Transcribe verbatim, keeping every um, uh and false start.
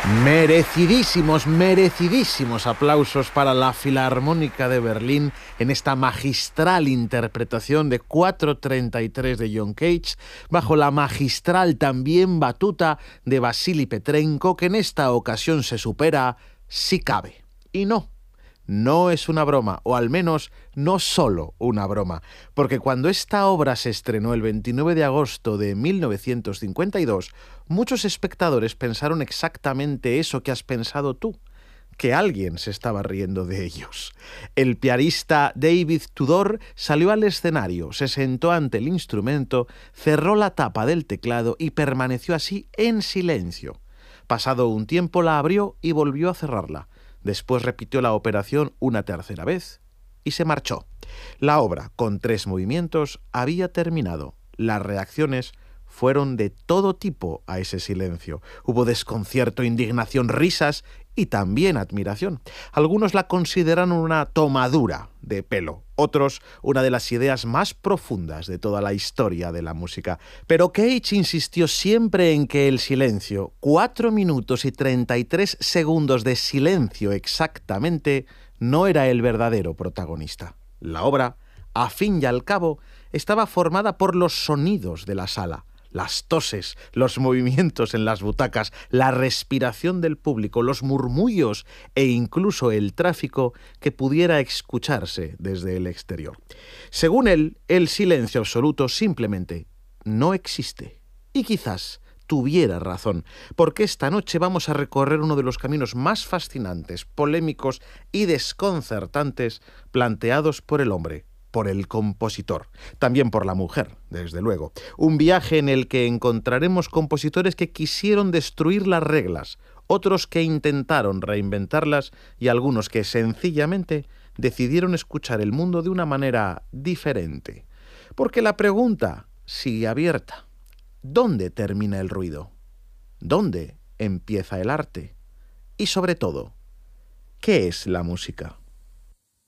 Merecidísimos, merecidísimos aplausos para la Filarmónica de Berlín en esta magistral interpretación de cuatro treinta y tres de John Cage, bajo la magistral también batuta de Vasily Petrenko, que en esta ocasión se supera si cabe. Y no, no es una broma, o al menos no solo una broma, porque cuando esta obra se estrenó el veintinueve de agosto de mil novecientos cincuenta y dos, muchos espectadores pensaron exactamente eso que has pensado tú, que alguien se estaba riendo de ellos. El pianista David Tudor salió al escenario, se sentó ante el instrumento, cerró la tapa del teclado y permaneció así en silencio. Pasado un tiempo la abrió y volvió a cerrarla. Después repitió la operación una tercera vez y se marchó. La obra, con tres movimientos, había terminado. Las reacciones fueron de todo tipo a ese silencio. Hubo desconcierto, indignación, risas y también admiración. Algunos la consideran una tomadura de pelo, otros una de las ideas más profundas de toda la historia de la música. Pero Cage insistió siempre en que el silencio, cuatro minutos y treinta y tres segundos de silencio exactamente, no era el verdadero protagonista. La obra, a fin y al cabo, estaba formada por los sonidos de la sala. Las toses, los movimientos en las butacas, la respiración del público, los murmullos e incluso el tráfico que pudiera escucharse desde el exterior. Según él, el silencio absoluto simplemente no existe. Y quizás tuviera razón, porque esta noche vamos a recorrer uno de los caminos más fascinantes, polémicos y desconcertantes planteados por el hombre, por el compositor, también por la mujer, desde luego. Un viaje en el que encontraremos compositores que quisieron destruir las reglas, otros que intentaron reinventarlas y algunos que sencillamente decidieron escuchar el mundo de una manera diferente. Porque la pregunta sigue abierta. ¿Dónde termina el ruido? ¿Dónde empieza el arte? Y sobre todo, ¿qué es la música?